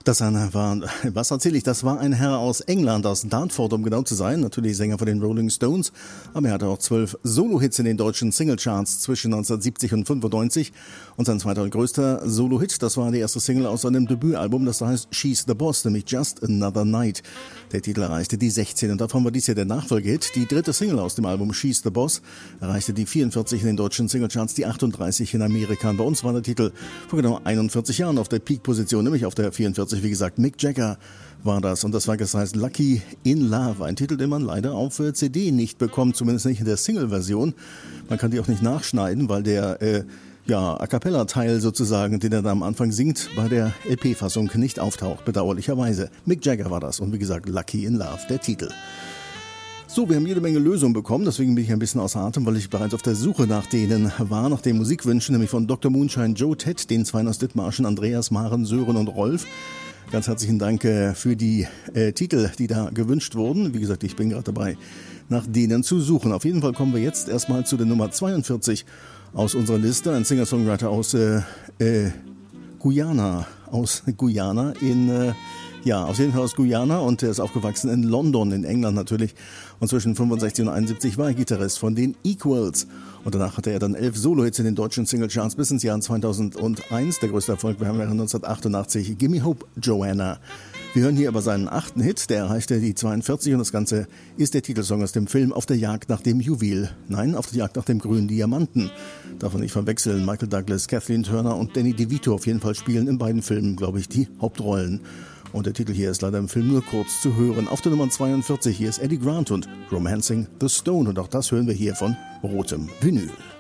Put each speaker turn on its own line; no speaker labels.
Was erzähle ich? Das war ein Herr aus England, aus Dartford, um genau zu sein. Natürlich Sänger von den Rolling Stones. Aber er hatte auch 12 Solo-Hits in den deutschen Singlecharts zwischen 1970 und 95. Und sein zweiter größter Solo-Hit, das war die erste Single aus seinem Debütalbum, das da heißt She's the Boss, nämlich Just Another Night. Der Titel erreichte die 16 und davon war dies ja der Nachfolgehit. Die dritte Single aus dem Album She's the Boss erreichte die 44 in den deutschen Singlecharts, die 38 in Amerika. Und bei uns war der Titel vor genau 41 Jahren auf der Peak-Position, nämlich auf der 44. Wie gesagt, Mick Jagger war das und das war heißt Lucky in Love, ein Titel, den man leider auf CD nicht bekommt, zumindest nicht in der Single-Version. Man kann die auch nicht nachschneiden, weil der A Cappella-Teil sozusagen, den er da am Anfang singt, bei der LP-Fassung nicht auftaucht, bedauerlicherweise. Mick Jagger war das und wie gesagt Lucky in Love, der Titel. So, wir haben jede Menge Lösungen bekommen, deswegen bin ich ein bisschen außer Atem, weil ich bereits auf der Suche nach denen war, nach den Musikwünschen, nämlich von Dr. Moonshine, Joe Ted, den zwei aus Dithmarschen, Andreas, Maren, Sören und Rolf. Ganz herzlichen Dank für die Titel, die da gewünscht wurden. Wie gesagt, ich bin gerade dabei, nach denen zu suchen. Auf jeden Fall kommen wir jetzt erstmal zu der Nummer 42 aus unserer Liste. Ein Singer-Songwriter aus Guyana. Aus Guyana auf jeden Fall aus Guyana und er ist aufgewachsen in London, in England natürlich. Und zwischen 65 und 71 war er Gitarrist von den Equals. Und danach hatte er dann 11 Solo-Hits in den deutschen Singlecharts bis ins Jahr 2001. Der größte Erfolg wäre 1988, Gimme Hope, Joanna. Wir hören hier aber seinen 8. Hit, der erreichte die 42 und das Ganze ist der Titelsong aus dem Film Auf der Jagd nach dem Juwel. Nein, auf der Jagd nach dem grünen Diamanten. Darf man nicht verwechseln. Michael Douglas, Kathleen Turner und Danny DeVito auf jeden Fall spielen in beiden Filmen, glaube ich, die Hauptrollen. Und der Titel hier ist leider im Film nur kurz zu hören. Auf der Nummer 42, hier ist Eddie Grant und Romancing the Stone. Und auch das hören wir hier von Rotem Vinyl.